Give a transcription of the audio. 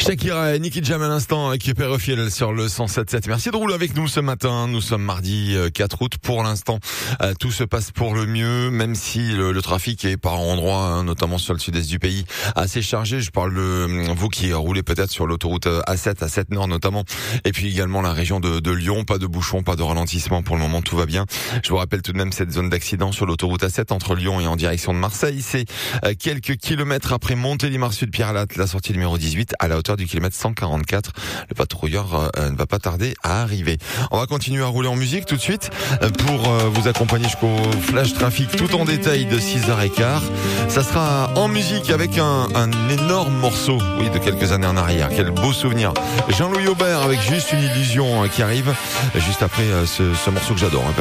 Shakira et Nicky Jam à l'instant qui est Pérofiel sur le 107.7. Merci de rouler avec nous ce matin. Nous sommes mardi 4 août. Pour l'instant, tout se passe pour le mieux, même si le trafic est par endroits, notamment sur le sud-est du pays, assez chargé. Je parle de vous qui roulez peut-être sur l'autoroute A7 Nord notamment, et puis également la région de Lyon. Pas de bouchons, pas de ralentissement pour le moment, tout va bien. Je vous rappelle tout de même cette zone d'accident sur l'autoroute A7 entre Lyon et en direction de Marseille. C'est quelques kilomètres après Montélimar-Sud-Pierre-Latte, la sortie numéro 18 à la hauteur du kilomètre 144. Le patrouilleur ne va pas tarder à arriver. On va continuer à rouler en musique tout de suite pour vous accompagner jusqu'au flash trafic tout en détail de 6h15. Ça sera en musique avec un énorme morceau, oui, de quelques années en arrière. Quel beau souvenir. Jean-Louis Aubert avec Juste une illusion qui arrive juste après ce morceau que j'adore.